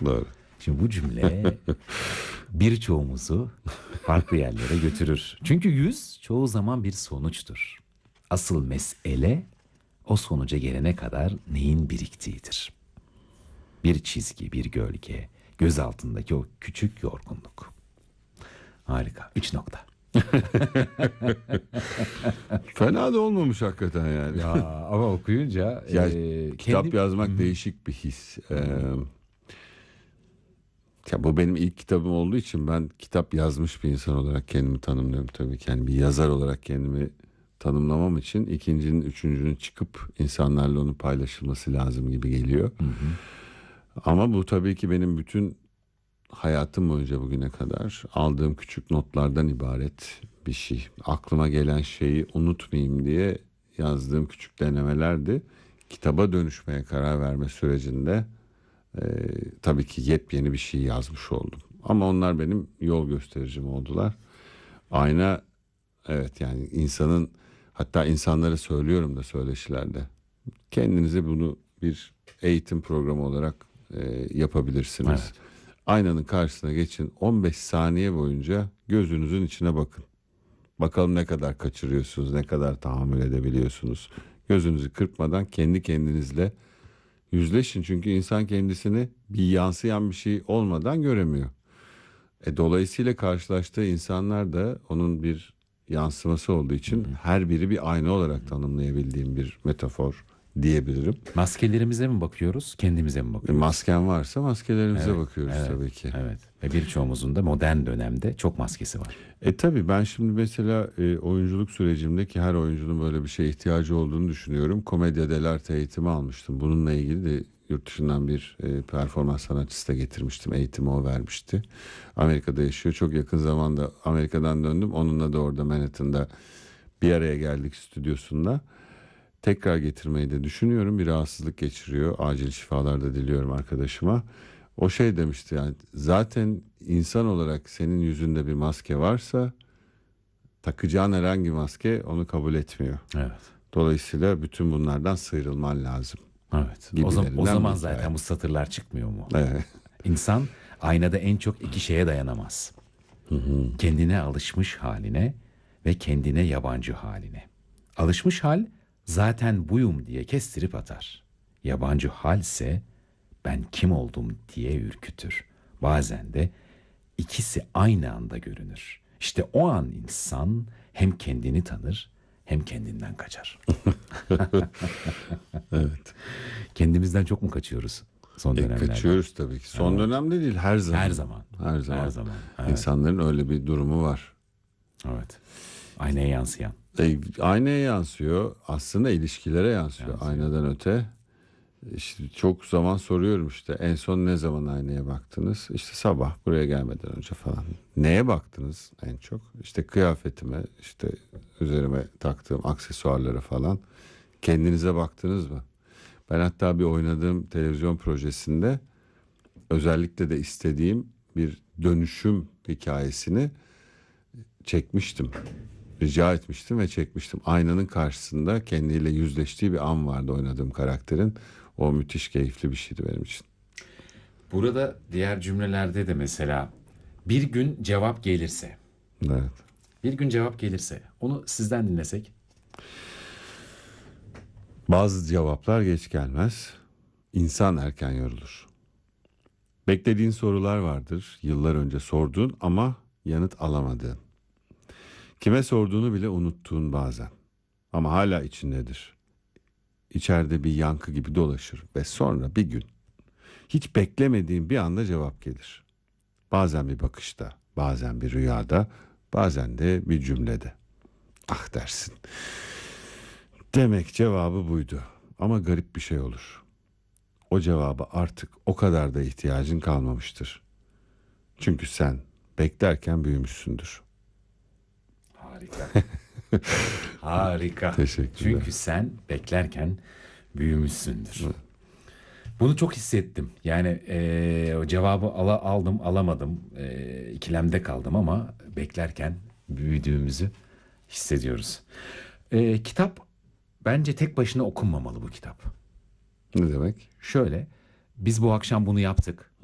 Doğru. Şimdi bu cümle birçoğumuzu farklı yerlere götürür. Çünkü yüz çoğu zaman bir sonuçtur. Asıl mesele o sonuca gelene kadar neyin biriktiğidir. Bir çizgi, bir gölge, göz altındaki o küçük yorgunluk. Harika. 3 nokta. Fena da olmamış hakikaten yani. Ya ama okuyunca Ya, kitap yazmak Hı hı. değişik bir his. Ya bu benim ilk kitabım olduğu için ben kitap yazmış bir insan olarak kendimi tanımlıyorum tabii ki. Yani bir yazar olarak kendimi tanımlamam için ikincinin, üçüncünün çıkıp insanlarla onu paylaşılması lazım gibi geliyor. Hı hı. Ama bu tabii ki benim bütün hayatım boyunca bugüne kadar aldığım küçük notlardan ibaret bir şey. Aklıma gelen şeyi unutmayayım diye yazdığım küçük denemelerdi. Kitaba dönüşmeye karar verme sürecinde tabii ki yepyeni bir şey yazmış oldum. Ama onlar benim yol göstericim oldular. Ayna, evet, yani insanın, hatta insanlara söylüyorum da söyleşilerde, kendinize bunu bir eğitim programı olarak yapabilirsiniz. Evet. Aynanın karşısına geçin, 15 saniye boyunca gözünüzün içine bakın. Bakalım ne kadar kaçırıyorsunuz, ne kadar tahammül edebiliyorsunuz. Gözünüzü kırpmadan kendi kendinizle yüzleşin. Çünkü insan kendisini bir yansıyan bir şey olmadan göremiyor. Dolayısıyla karşılaştığı insanlar da onun bir yansıması olduğu için her biri bir ayna olarak tanımlayabildiğim bir metafor diyebilirim. Maskelerimize mi bakıyoruz, kendimize mi bakıyoruz? Masken varsa maskelerimize Evet, bakıyoruz evet, tabii ki. evet. Ve birçoğumuzun da modern dönemde çok maskesi var. Tabii ben şimdi mesela oyunculuk sürecimde, ki her oyuncunun böyle bir şeye ihtiyacı olduğunu düşünüyorum, komedya dell'arte eğitimi almıştım. Bununla ilgili de yurt dışından bir performans sanatçısı da getirmiştim. Eğitimi o vermişti. Amerika'da yaşıyor. Çok yakın zamanda Amerika'dan döndüm. Onunla da orada Manhattan'da bir araya geldik stüdyosunda. Tekrar getirmeyi de düşünüyorum. Bir rahatsızlık geçiriyor. Acil şifalar da diliyorum arkadaşıma. O şey demişti, yani zaten insan olarak senin yüzünde bir maske varsa takacağın herhangi maske onu kabul etmiyor. Evet. Dolayısıyla bütün bunlardan sıyrılman lazım. Evet. O Gibilerinden zaman bir hikaye. zaten bu satırlar çıkmıyor mu? Evet. İnsan aynada en çok iki şeye dayanamaz. Kendine alışmış haline ve kendine yabancı haline. Alışmış hal zaten buyum diye kestirip atar. Yabancı halse ben kim oldum diye ürkütür. Bazen de ikisi aynı anda görünür. İşte o an insan hem kendini tanır hem kendinden kaçar. Evet. Kendimizden çok mu kaçıyoruz son dönemlerde? Kaçıyoruz tabii ki. Son Evet. dönemde değil, her zaman. Her zaman. Her zaman. Her zaman. Evet. İnsanların öyle bir durumu var. Evet. Aynaya yansıyan. Aynaya yansıyor. Aslında ilişkilere yansıyor. Yansıyor. Aynadan öte. İşte çok zaman soruyorum, işte en son ne zaman aynaya baktınız? İşte sabah buraya gelmeden önce falan. Neye baktınız en çok? İşte kıyafetime, işte üzerime taktığım aksesuarlara falan. Kendinize baktınız mı? Ben hatta bir oynadığım televizyon projesinde özellikle de istediğim bir dönüşüm hikayesini çekmiştim. Rica etmiştim ve çekmiştim. Aynanın karşısında kendiyle yüzleştiği bir an vardı oynadığım karakterin. O müthiş keyifli bir şeydi benim için. Burada diğer cümlelerde de mesela bir gün cevap gelirse. Evet. Bir gün cevap gelirse. Onu sizden dinlesek. Bazı cevaplar geç gelmez. İnsan erken yorulur. Beklediğin sorular vardır. Yıllar önce sorduğun ama yanıt alamadığın. Kime sorduğunu bile unuttuğun bazen. Ama hala içindedir. İçeride bir yankı gibi dolaşır ve sonra bir gün hiç beklemediğin bir anda cevap gelir. Bazen bir bakışta, bazen bir rüyada, bazen de bir cümlede. Ah dersin. Demek cevabı buydu. Ama garip bir şey olur. O cevaba artık o kadar da ihtiyacın kalmamıştır. Çünkü sen beklerken büyümüşsündür. Harika. Harika. Teşekkürler. Çünkü sen beklerken büyümüşsündür. Bunu çok hissettim. Yani o cevabı aldım alamadım. İkilemde kaldım ama beklerken büyüdüğümüzü hissediyoruz. Kitap bence tek başına okunmamalı bu kitap. Ne demek? Şöyle biz bu akşam bunu yaptık.